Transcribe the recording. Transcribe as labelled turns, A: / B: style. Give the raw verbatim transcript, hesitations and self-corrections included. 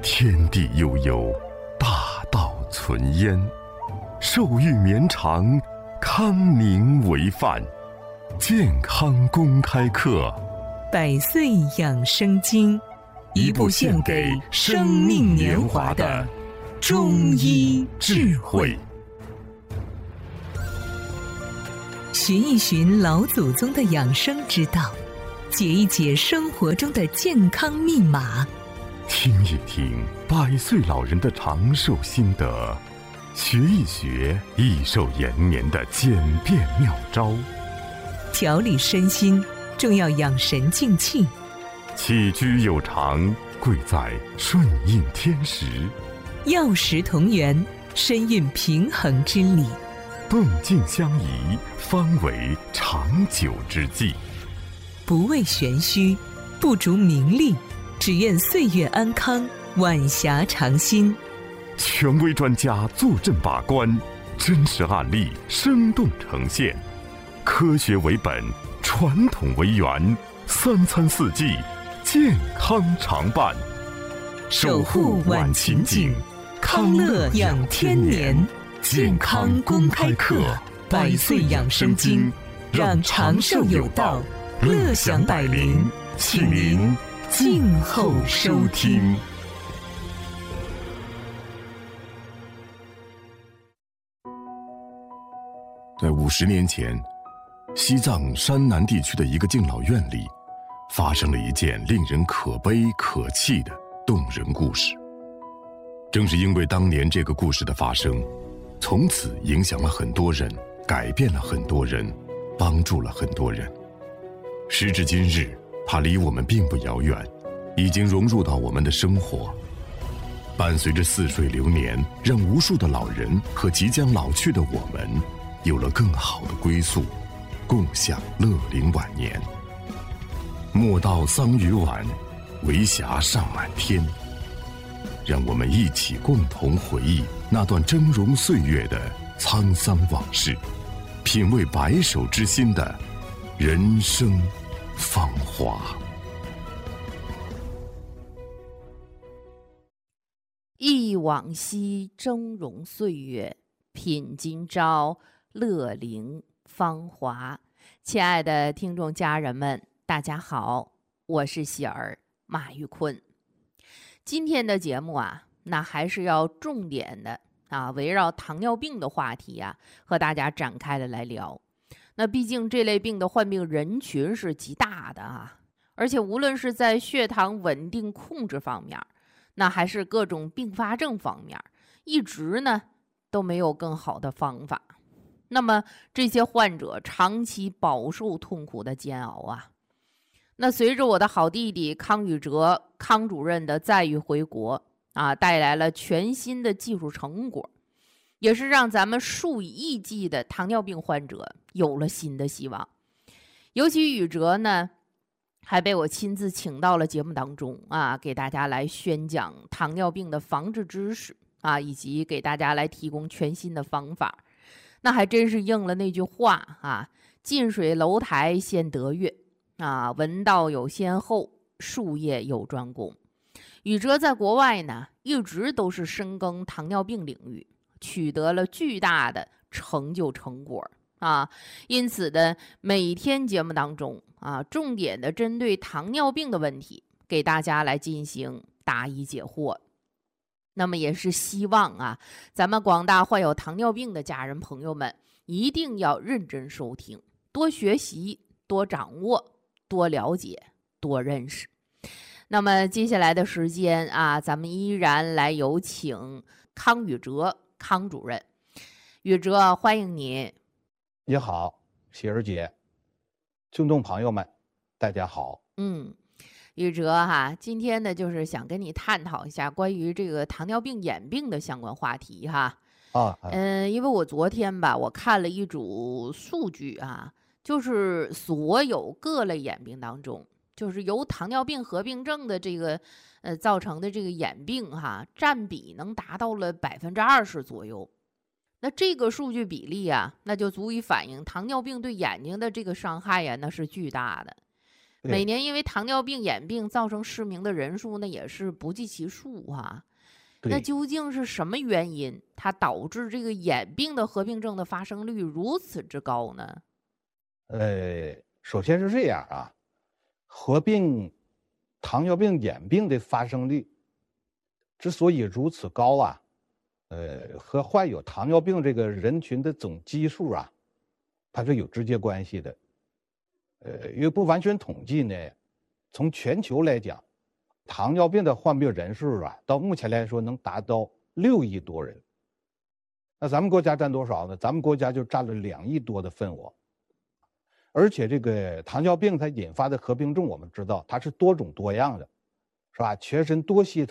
A: 天地悠悠，大道存焉。寿欲绵长，康宁为范。健康公开课，
B: 百岁养生经，一部献给生命年华的中医智慧。寻一寻老祖宗的养生之道，解一解生活中的健康密码，
A: 听一听百岁老人的长寿心得，学一学益寿延年的简便妙招。
B: 调理身心，重要养神静气。
A: 起居有常，贵在顺应天时。
B: 药食同源，身运平衡之理。
A: 动静相宜，方为长久之计。
B: 不为玄虚，不逐名利，只愿岁月安康，晚霞长新。
A: 权威专家坐镇把关，真实案例生动呈现。科学为本，传统为源，三餐四季，健康常伴。
B: 守护晚晴景，康乐养天年。健康公开课，百岁养生经，让长寿有道，乐享百龄，请您静候收听。
A: 在五十年前，西藏山南地区的一个敬老院里，发生了一件令人可悲可泣的动人故事。正是因为当年这个故事的发生，从此影响了很多人，改变了很多人，帮助了很多人。时至今日，它离我们并不遥远，已经融入到我们的生活，伴随着似水流年，让无数的老人和即将老去的我们有了更好的归宿，共享乐龄晚年。莫道桑榆晚，为霞尚满天。让我们一起共同回忆那段峥嵘岁月的沧桑往事，品味白首之心的人生芳华。
C: 忆往昔峥嵘岁月，品今朝乐龄芳华。亲爱的听众家人们，大家好，我是喜儿马玉坤。今天的节目啊，那还是要重点的啊，围绕糖尿病的话题啊，和大家展开的来聊。那毕竟这类病的患病人群是极大的啊，而且无论是在血糖稳定控制方面，那还是各种并发症方面，一直呢都没有更好的方法。那么这些患者长期饱受痛苦的煎熬啊。那随着我的好弟弟康宇哲康主任的载誉回国啊，带来了全新的技术成果，也是让咱们数以亿计的糖尿病患者有了新的希望。尤其宇哲呢，还被我亲自请到了节目当中啊，给大家来宣讲糖尿病的防治知识啊，以及给大家来提供全新的方法。那还真是应了那句话啊，近水楼台先得月啊，闻道有先后，术业有专攻。宇哲在国外呢，一直都是深耕糖尿病领域，取得了巨大的成就成果啊。因此的每天节目当中啊，重点的针对糖尿病的问题，给大家来进行答疑解惑。那么也是希望啊，咱们广大患有糖尿病的家人朋友们，一定要认真收听，多学习，多掌握，多了解，多认识。那么接下来的时间啊，咱们依然来有请康宇哲康主任。宇哲，欢迎你。
D: 你好，喜儿姐，听众朋友们，大家好。
C: 嗯，宇哲哈，今天呢就是想跟你探讨一下关于这个糖尿病眼病的相关话题哈。
D: 啊，
C: 嗯，因为我昨天吧，我看了一组数据啊，就是所有各类眼病当中，就是由糖尿病合并症的这个呃造成的这个眼病哈，占比能达到了百分之二十左右。那这个数据比例啊，那就足以反映糖尿病对眼睛的这个伤害呀，那是巨大的。 每年因为糖尿病、眼病造成失明的人数，那也是不计其数啊。那究竟是什么原因，它导致这个眼病的合并症的发生率如此之高呢？
D: 呃，首先是这样啊，合并糖尿病、眼病的发生率之所以如此高啊，呃，和患有糖尿病这个人群的总基数啊，它是有直接关系的。呃，因为不完全统计呢，从全球来讲，糖尿病的患病人数啊，到目前来说能达到六亿多人。那咱们国家占多少呢？咱们国家就占了两亿多的份额。而且这个糖尿病它引发的合并症，我们知道它是多种多样的，是吧？全身多系